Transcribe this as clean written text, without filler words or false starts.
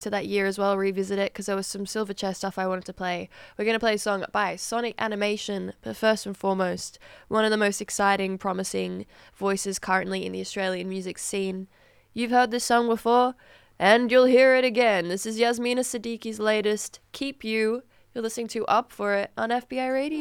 to that year as well, revisit it, because there was some Silverchair stuff I wanted to play. We're going to play a song by Sonic Animation, but first and foremost, one of the most exciting, promising voices currently in the Australian music scene. You've heard this song before, and you'll hear it again. This is Yasmina Siddiqui's latest, Keep You. You're listening to Up For It on FBI Radio.